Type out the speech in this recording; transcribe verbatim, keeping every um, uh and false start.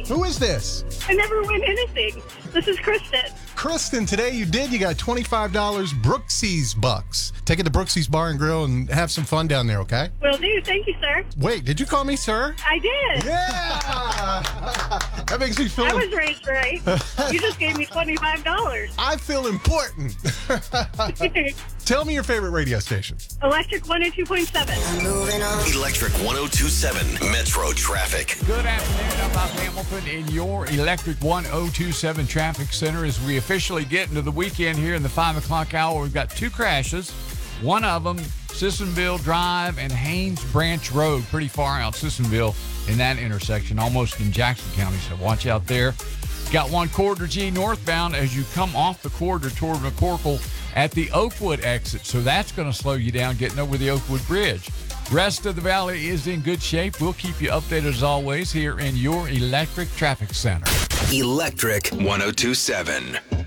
Who is this? I never win anything. This is Kristen. Kristen, today you did. You got twenty-five dollars Brooksie's bucks. Take it to Brooksie's Bar and Grill and have some fun down there, okay? Will do. Thank you, sir. Wait, did you call me sir? I did. Yeah! That makes me feel... I was raised right. You just gave me twenty-five dollars. I feel important. Tell me your favorite radio station. Electric one oh two point seven. Electric one oh two point seven Metro Traffic. Good afternoon. I'm Bob Hamilton in your Electric one oh two point seven Traffic Center as we officially get into the weekend here in the five o'clock hour. We've got two crashes. One of them, Sissonville Drive and Haynes Branch Road, pretty far out Sissonville in that intersection, almost in Jackson County, so watch out there. Got one Corridor G northbound as you come off the corridor toward McCorkle at the Oakwood exit, so that's going to slow you down getting over the Oakwood Bridge. Rest of the valley is in good shape. We'll keep you updated as always here in your Electric Traffic Center. Electric one oh two point seven.